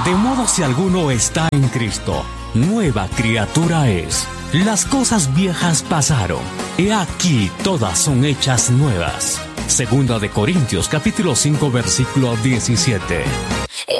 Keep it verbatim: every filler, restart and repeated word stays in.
De modo si alguno está en Cristo, nueva criatura es. Las cosas viejas pasaron, he aquí todas son hechas nuevas. Segunda de Corintios capítulo cinco versículo diecisiete.